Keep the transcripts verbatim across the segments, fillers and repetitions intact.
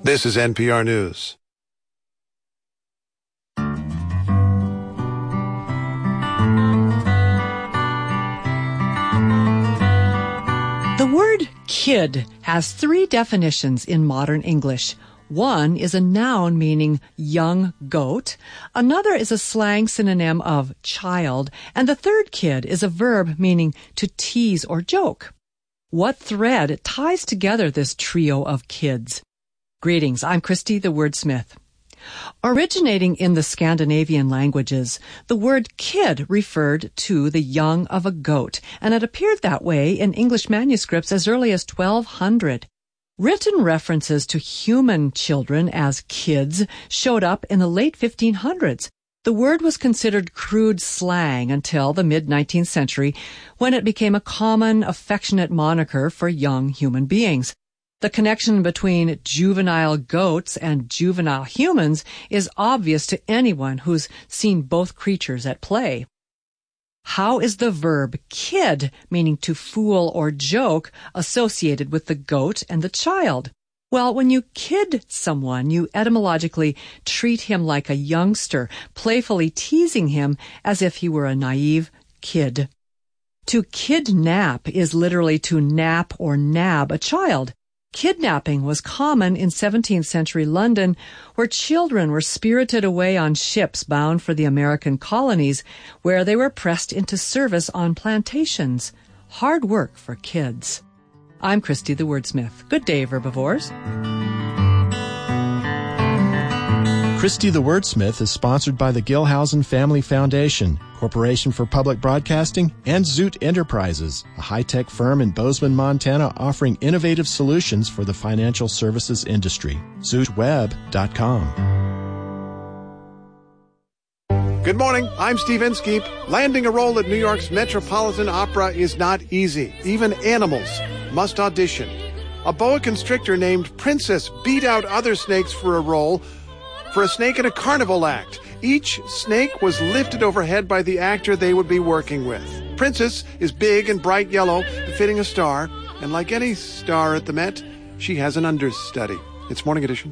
This is N P R News. The word kid has three definitions in modern English. One is a noun meaning young goat, another is a slang synonym of child, and the third kid is a verb meaning to tease or joke. What thread ties together this trio of kids? Greetings, I'm Christy the Wordsmith. Originating in the Scandinavian languages, the word kid referred to the young of a goat, and it appeared that way in English manuscripts as early as twelve hundred. Written references to human children as kids showed up in the late fifteen hundreds. The word was considered crude slang until the mid-nineteenth century, when it became a common, affectionate moniker for young human beings. The connection between juvenile goats and juvenile humans is obvious to anyone who's seen both creatures at play. How is the verb kid, meaning to fool or joke, associated with the goat and the child? Well, when you kid someone, you etymologically treat him like a youngster, playfully teasing him as if he were a naive kid. To kidnap is literally to nap or nab a child. Kidnapping was common in seventeenth century London, where children were spirited away on ships bound for the American colonies, where they were pressed into service on plantations. Hard work for kids. I'm Christy the Wordsmith. Good day, Verbivores. Christy the Wordsmith is sponsored by the Gilhousen Family Foundation, Corporation for Public Broadcasting, and Zoot Enterprises, a high-tech firm in Bozeman, Montana, offering innovative solutions for the financial services industry. zoot web dot com. Good morning, I'm Steve Inskeep. Landing a role at New York's Metropolitan Opera is not easy. Even animals must audition. A boa constrictor named Princess beat out other snakes for a role for a snake in a carnival act. Each snake was lifted overhead by the actor they would be working with. Princess is big and bright yellow, befitting a star, and like any star at the Met, she has an understudy. It's Morning Edition.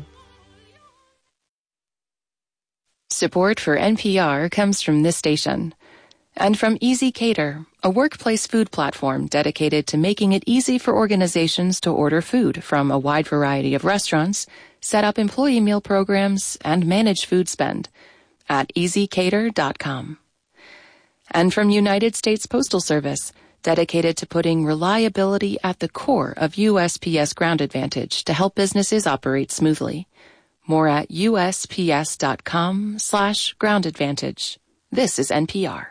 Support for N P R comes from this station. And from Easy Cater, a workplace food platform dedicated to making it easy for organizations to order food from a wide variety of restaurants, set up employee meal programs, and manage food spend at easy cater dot com. And from United States Postal Service, dedicated to putting reliability at the core of U S P S Ground Advantage to help businesses operate smoothly. More at U S P S dot com slash ground advantage. This is N P R.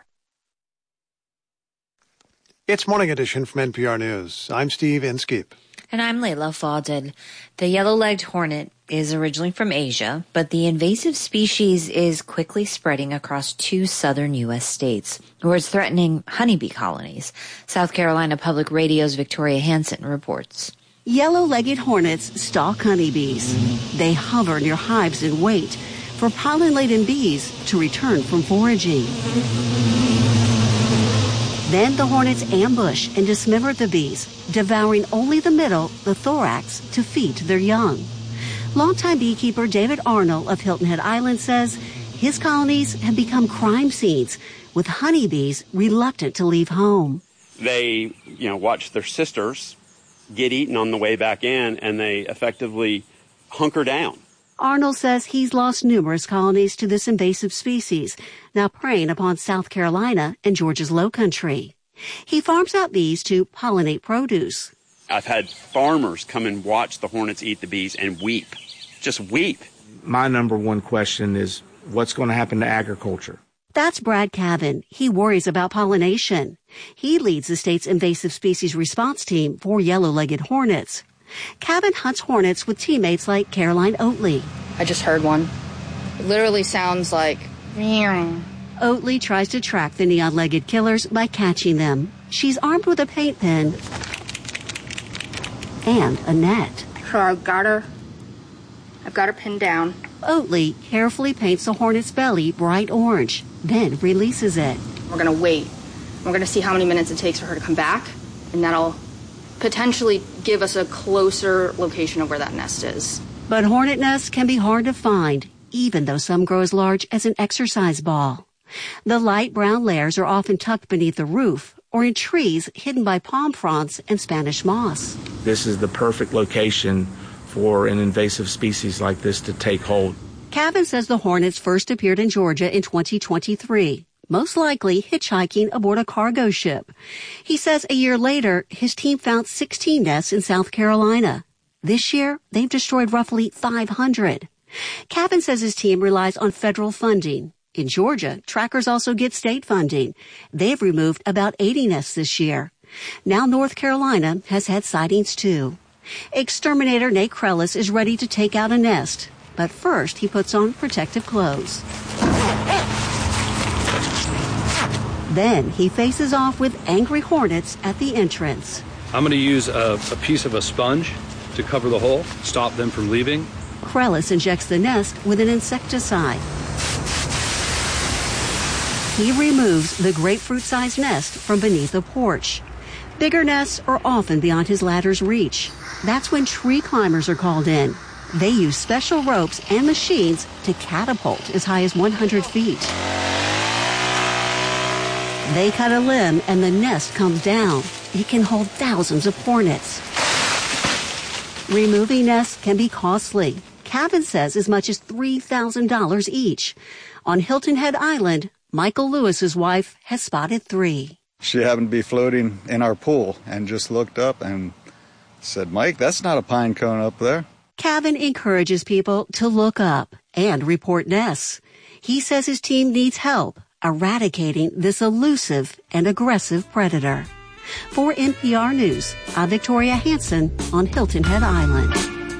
It's Morning Edition from N P R News. I'm Steve Inskeep. And I'm Layla Fadel. The yellow-legged hornet is originally from Asia, but the invasive species is quickly spreading across two southern U S states, where it's threatening honeybee colonies. South Carolina Public Radio's Victoria Hansen reports. Yellow-legged hornets stalk honeybees. They hover near hives and wait for pollen-laden bees to return from foraging. Then the hornets ambush and dismember the bees, devouring only the middle, the thorax, to feed their young. Longtime beekeeper David Arnold of Hilton Head Island says his colonies have become crime scenes, with honeybees reluctant to leave home. They, you know, watch their sisters get eaten on the way back in, and they effectively hunker down. Arnold says he's lost numerous colonies to this invasive species, now preying upon South Carolina and Georgia's low country. He farms out bees to pollinate produce. I've had farmers come and watch the hornets eat the bees and weep, just weep. My number one question is, what's going to happen to agriculture? That's Brad Cavan. He worries about pollination. He leads the state's invasive species response team for yellow-legged hornets. Cavan hunts hornets with teammates like Caroline Oatley. I just heard one. It literally sounds like meow. Oatley tries to track the neon-legged killers by catching them. She's armed with a paint pen and a net. So I've got her, I've got her pinned down. Oatley carefully paints the hornet's belly bright orange, then releases it. We're going to wait. We're going to see how many minutes it takes for her to come back, and that'll potentially give us a closer location of where that nest is. But hornet nests can be hard to find, even though some grow as large as an exercise ball. The light brown layers are often tucked beneath the roof or in trees hidden by palm fronds and Spanish moss. This is the perfect location for an invasive species like this to take hold. Cavan says the hornets first appeared in Georgia in twenty twenty-three, most likely hitchhiking aboard a cargo ship. He says a year later, his team found sixteen nests in South Carolina. This year, they've destroyed roughly five hundred. Cavan says his team relies on federal funding. In Georgia, trackers also get state funding. They've removed about eighty nests this year. Now North Carolina has had sightings too. Exterminator Nate Krellis is ready to take out a nest, but first he puts on protective clothes. Then he faces off with angry hornets at the entrance. I'm going to use a, a piece of a sponge to cover the hole, stop them from leaving. Krellis injects the nest with an insecticide. He removes the grapefruit-sized nest from beneath the porch. Bigger nests are often beyond his ladder's reach. That's when tree climbers are called in. They use special ropes and machines to catapult as high as one hundred feet. They cut a limb and the nest comes down. It can hold thousands of hornets. Removing nests can be costly. Cavan says as much as three thousand dollars each. On Hilton Head Island, Michael Lewis's wife has spotted three. She happened to be floating in our pool and just looked up and said, "Mike, that's not a pine cone up there." Cavan encourages people to look up and report nests. He says his team needs help eradicating this elusive and aggressive predator. For N P R News, I'm Victoria Hansen on Hilton Head Island.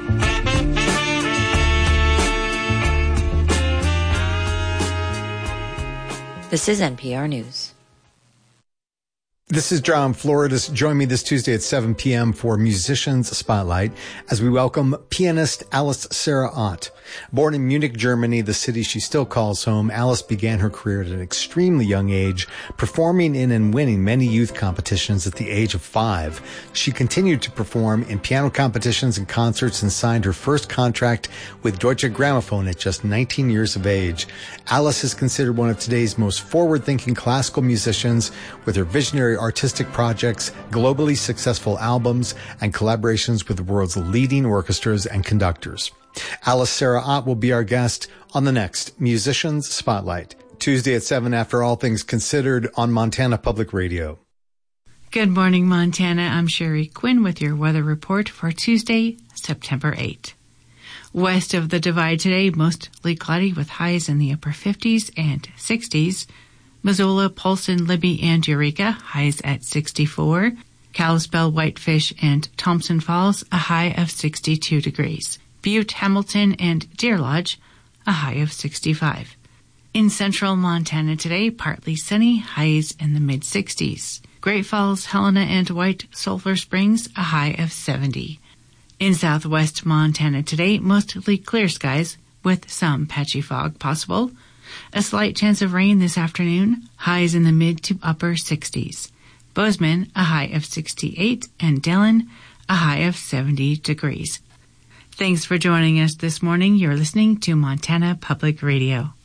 This is N P R News. This is John Floridas. Join me this Tuesday at seven p.m. for Musicians Spotlight as we welcome pianist Alice Sarah Ott. Born in Munich, Germany, the city she still calls home, Alice began her career at an extremely young age, performing in and winning many youth competitions at the age of five. She continued to perform in piano competitions and concerts and signed her first contract with Deutsche Grammophon at just nineteen years of age. Alice is considered one of today's most forward-thinking classical musicians with her visionary artistic projects, globally successful albums, and collaborations with the world's leading orchestras and conductors. Alice Sarah Ott will be our guest on the next Musicians Spotlight, Tuesday at seven after All Things Considered on Montana Public Radio. Good morning, Montana. I'm Sherry Quinn with your weather report for Tuesday, September eighth. West of the Divide today, mostly cloudy with highs in the upper fifties and sixties. Missoula, Polson, Libby, and Eureka, highs at sixty-four. Kalispell, Whitefish, and Thompson Falls, a high of sixty-two degrees. Butte, Hamilton, and Deer Lodge, a high of sixty-five. In central Montana today, partly sunny, highs in the mid-sixties. Great Falls, Helena, and White Sulphur Springs, a high of seventy. In southwest Montana today, mostly clear skies with some patchy fog possible. A slight chance of rain this afternoon, highs in the mid to upper sixties. Bozeman, a high of sixty-eight, and Dillon, a high of seventy degrees. Thanks for joining us this morning. You're listening to Montana Public Radio.